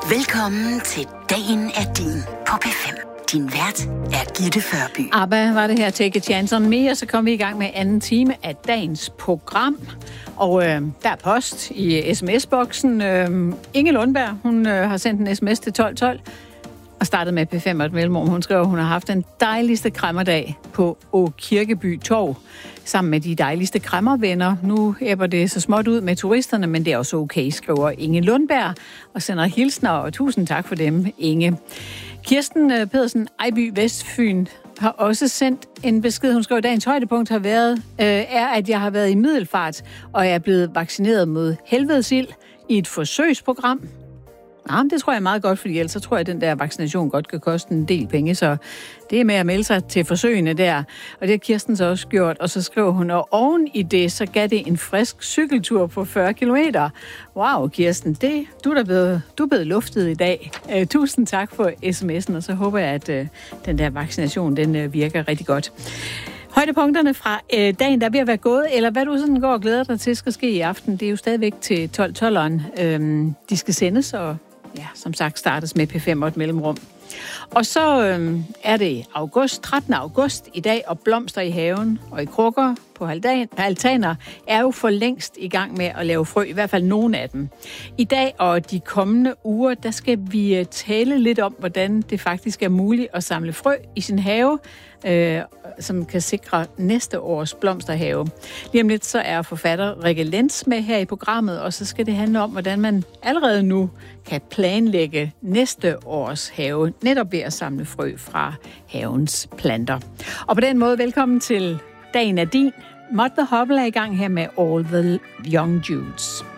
Velkommen til Dagen er din på P5. Din vært er Gitte Førby. ABBA var det her, Take a Chance on Me, og så kom vi i gang med anden time af dagens program. Og der er post i sms-boksen. Inge Lundberg, hun har sendt en sms til 1212 og startet med P5 og et mellemrum. Hun skrev, at hun har haft den dejligste kræmmerdag på Kirkeby Torv, sammen med de dejligste kræmmervenner. Nu æbber det så småt ud med turisterne, men det er også okay, skriver Inge Lundberg, og sender hilsner, og tusind tak for dem, Inge. Kirsten Pedersen, Ejby Vestfyn, har også sendt en besked. Hun skriver, at dagens højdepunkt har været, at jeg har været i Middelfart, og jeg er blevet vaccineret mod helvedesild i et forsøgsprogram. Ja, det tror jeg er meget godt, fordi ellers så tror jeg, at den der vaccination godt kan koste en del penge, så det er med at melde sig til forsøgene der. Og det har Kirsten så også gjort, og så skriver hun, og oven i det, så gav det en frisk cykeltur på 40 kilometer. Wow, Kirsten, du er blevet luftet i dag. Tusind tak for sms'en, og så håber jeg, at den der vaccination, den virker rigtig godt. Højdepunkterne fra dagen, der er ved at være gået, eller hvad du sådan går og glæder dig til, skal ske i aften, det er jo stadigvæk til 12-12'eren. De skal sendes, og ja, som sagt startes med P5 og et mellemrum. Og så er det 13. august i dag, og blomster i haven og i krukker på altaner er jo for længst i gang med at lave frø, i hvert fald nogle af dem. I dag og de kommende uger, der skal vi tale lidt om, hvordan det faktisk er muligt at samle frø i sin have, som kan sikre næste års blomsterhave. Lige om lidt så er forfatter Rikke Lenz med her i programmet, og så skal det handle om, hvordan man allerede nu kan planlægge næste års have, netop ved at samle frø fra havens planter. Og på den måde, velkommen til Dagen er din. Mott the Hubble er i gang her med All the Young Dudes.